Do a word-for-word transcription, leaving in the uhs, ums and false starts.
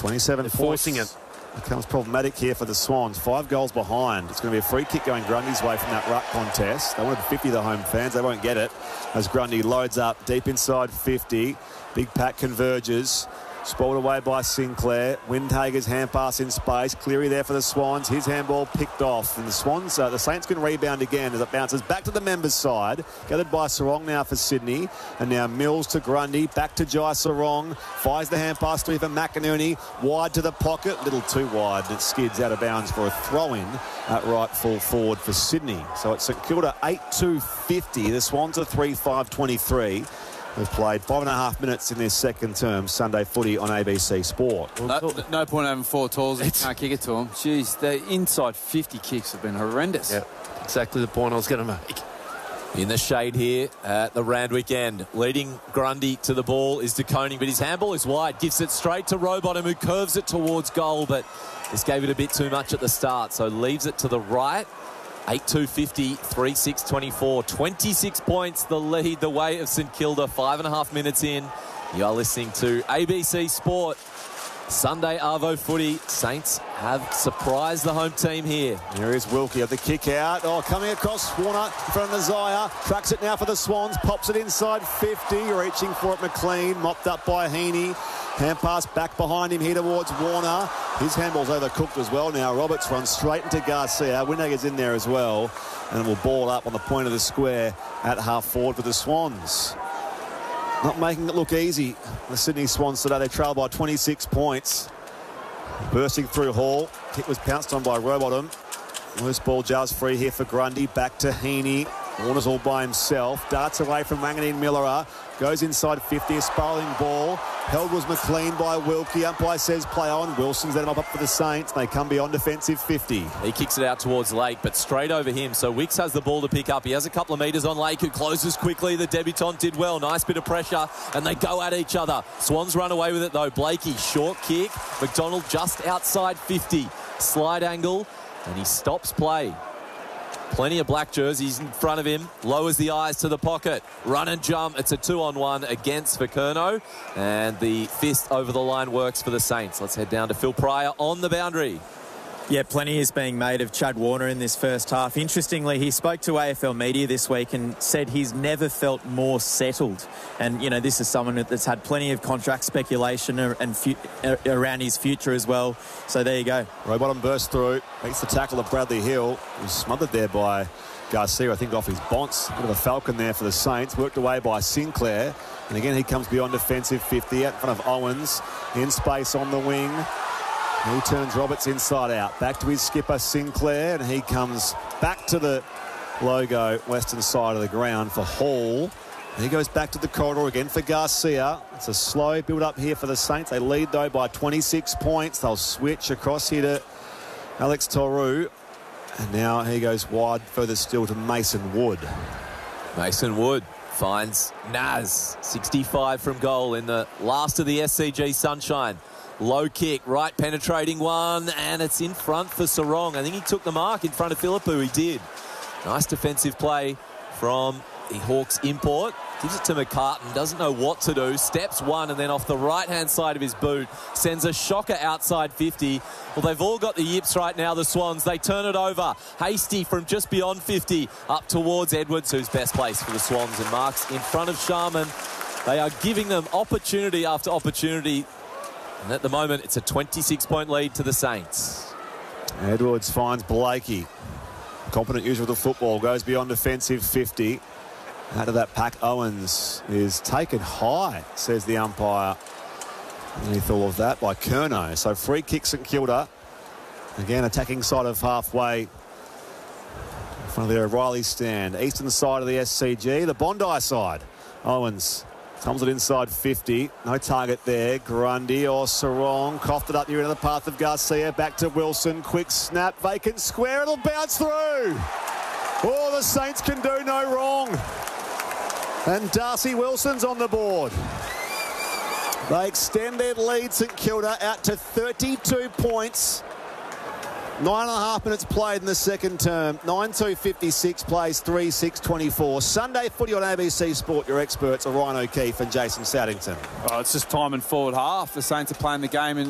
twenty-seven They're forcing points. it. Becomes problematic here for the Swans. Five goals behind. It's going to be a free kick going Grundy's way from that ruck contest. They wanted fifty, the home fans. They won't get it as Grundy loads up deep inside fifty. Big pack converges. Spoiled away by Sinclair. Windhager's hand pass in space. Cleary there for the Swans. His handball picked off. And the Swans, uh, the Saints can rebound again as it bounces back to the members' side. Gathered by Sarong now for Sydney. And now Mills to Grundy. Back to Jai Sarong. Fires the hand pass through for McInerney. Wide to the pocket. Little too wide. It skids out of bounds for a throw-in at right full forward for Sydney. So it's St Kilda eight two fifty. The Swans are three five twenty-three. They've played five and a half minutes in their second term Sunday footy on A B C Sport. No, no point having four tools if you can't kick it to them. Jeez, the inside fifty kicks have been horrendous. Yeah, exactly the point I was going to make. In the shade here at the Randwick end. Leading Grundy to the ball is De Koning, but his handball is wide. Gives it straight to Rowbottom, who curves it towards goal, but this gave it a bit too much at the start, so leaves it to the right. eight two fifty, three six twenty-four. twenty-six points, the lead, the way of St Kilda. Five and a half minutes in. You are listening to A B C Sport. Sunday Arvo footy. Saints have surprised the home team here. Here is Wilkie at the kick out. Oh, coming across Warner in front of Nazaya. Tracks it now for the Swans. Pops it inside fifty. Reaching for it, McLean. Mopped up by Heaney. Hand pass back behind him here towards Warner. His handball's overcooked as well now. Roberts runs straight into Garcia. Windhager's in there as well. And will ball up on the point of the square at half forward for the Swans. Not making it look easy. The Sydney Swans today, they trail by twenty-six points. Bursting through Hall. Kick was pounced on by Rowbottom. Loose ball jars free here for Grundy. Back to Heaney. Warner's all by himself. Darts away from Wanganeen Millerer. Goes inside fifty. A spiraling ball. Held was McLean by Wilkie. Umpire says play on. Wilson's let him up for the Saints. They come beyond defensive fifty. He kicks it out towards Lake, but straight over him. So Wicks has the ball to pick up. He has a couple of metres on Lake, who closes quickly. The debutant did well. Nice bit of pressure, and they go at each other. Swans run away with it, though. Blakey, short kick. McDonald just outside fifty. Slide angle, and he stops play. Plenty of black jerseys in front of him. Lowers the eyes to the pocket. Run and jump. It's a two-on-one against Vakerno. And the fist over the line works for the Saints. Let's head down to Phil Pryor on the boundary. Yeah, plenty is being made of Chad Warner in this first half. Interestingly, he spoke to A F L Media this week and said he's never felt more settled. And, you know, this is someone that's had plenty of contract speculation and fu- around his future as well. So there you go. Rowbottom bursts through. Makes the tackle of Bradley Hill. He was smothered there by Garcia, I think, off his bonce. A bit of a falcon there for the Saints. Worked away by Sinclair. And again, he comes beyond defensive fifty out in front of Owens. In space on the wing. He turns Roberts inside out. Back to his skipper, Sinclair, and he comes back to the logo western side of the ground for Hall. And he goes back to the corridor again for Garcia. It's a slow build-up here for the Saints. They lead, though, by twenty-six points. They'll switch across here to Alex Toru. And now he goes wide, further still to Mason Wood. Mason Wood finds Naz. sixty-five from goal in the last of the S C G Sunshine. Low kick, right penetrating one, and it's in front for Sarong. I think he took the mark in front of Philippou. He did. Nice defensive play from the Hawks import. Gives it to McCartan, doesn't know what to do. Steps one, and then off the right-hand side of his boot, sends a shocker outside fifty. Well, they've all got the yips right now, the Swans. They turn it over. Hasty from just beyond fifty, up towards Edwards, who's best placed for the Swans, and marks in front of Sharman. They are giving them opportunity after opportunity. And at the moment, it's a twenty-six point lead to the Saints. Edwards finds Blakey. Competent user of the football. Goes beyond defensive fifty. Out of that pack, Owens is taken high, says the umpire. Underneath all of that by Curnow. So free kick St Kilda. Again, attacking side of halfway. In front of the O'Reilly stand. Eastern side of the S C G. The Bondi side. Owens comes it inside fifty. No target there. Grundy or Sarong. Coughed it up here into the path of Garcia. Back to Wilson. Quick snap. Vacant square. It'll bounce through. Oh, the Saints can do no wrong. And Darcy Wilson's on the board. They extend their lead, St Kilda, out to thirty-two points. Nine and a half minutes played in the second term. nine two fifty-six plays three six twenty-four. Sunday footy on A B C Sport. Your experts are Ryan O'Keefe and Jason Southington. Oh, it's just time and forward half. The Saints are playing the game in